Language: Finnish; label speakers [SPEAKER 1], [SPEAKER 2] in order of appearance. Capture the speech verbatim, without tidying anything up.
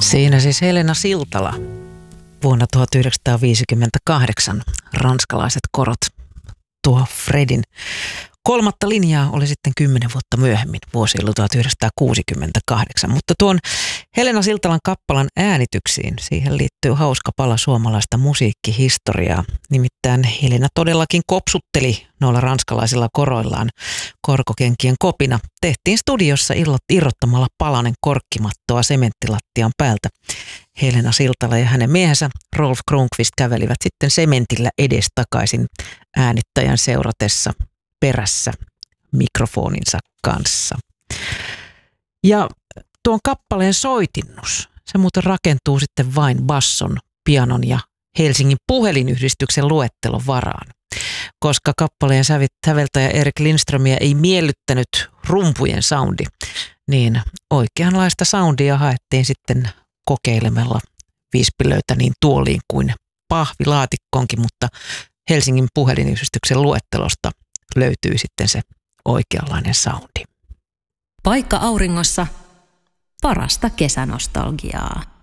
[SPEAKER 1] Siinä siis Helena Siltala vuonna tuhatyhdeksänsataaviisikymmentäkahdeksan, ranskalaiset korot. Tuo Fredin kolmatta linjaa oli sitten kymmenen vuotta myöhemmin, vuosilla tuhatyhdeksänsataakuusikymmentäkahdeksan. Mutta tuon Helena Siltalan kappalan äänityksiin, siihen liittyy hauska pala suomalaista musiikkihistoriaa. Nimittäin Helena todellakin kopsutteli noilla ranskalaisilla koroillaan korkokenkien kopina. Tehtiin studiossa irrottamalla palanen korkkimattoa sementtilattian päältä. Helena Siltala ja hänen miehensä Rolf Kronqvist kävelivät sitten sementillä edestakaisin äänittäjän seuratessa perässä mikrofoninsa kanssa. Ja tuon kappaleen soitinnus, se muuten rakentuu sitten vain basson, pianon ja Helsingin puhelinyhdistyksen luettelon varaan. Koska kappaleen säveltäjä Erik Lindströmiä ei miellyttänyt rumpujen soundi, niin oikeanlaista soundia haettiin sitten kokeilemalla viispilöitä niin tuoliin kuin pahvilaatikkoonkin, mutta Helsingin puhelinyhdistyksen luettelosta löytyy sitten se oikeanlainen soundi.
[SPEAKER 2] Paikka auringossa, parasta kesänostalgiaa.